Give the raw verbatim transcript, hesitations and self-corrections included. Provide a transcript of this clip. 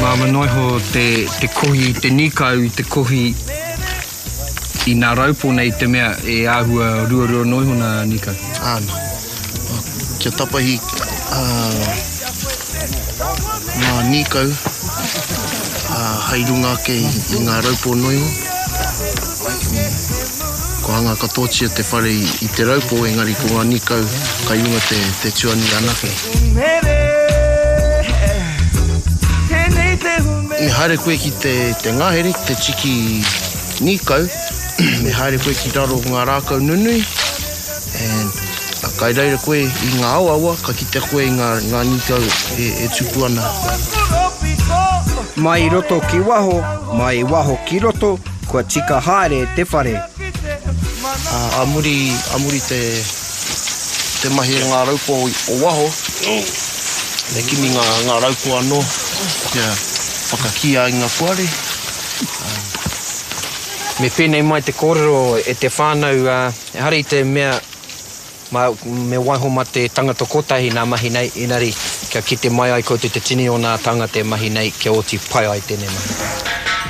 Ngā manoiho te, te kohi, te nikau i te kohi i ngā raupo nei te mea e āhua rua rua noiho nā nikau. Āna. Kia tapahi uh, ngā nikau uh, hei runga ke i, i ngā raupo noiho. Mm. Ko hanga katotia te whare i, i te raupo, engari ko ngā nikau kai unga te, te tuani anake. Me haere koe ki te, te ngahere, te tiki nikau. Me haere koe ki raro ngā rākau nunui. And a kai reira koe i ngā awawa, ka ki te koe i ngā, ngā nikau e, e tupu ana. Mai roto ki waho, mai waho ki roto, kua tika haere te whare. Uh, amuri, amuri te, te mahi ngā raupo o waho. Me kimi ngā, ngā raupo anō. Kia whakakia i ngā kuare. Um, Me pēnei mai te kōrero e te whānau, uh, e hari te mea ma, me waiho ma te tangata kotahi nā mahi nei, inari kia kite mai ai koutou te tini o nā tangata e mahi nei, kia oti pai ai tēnei mahi.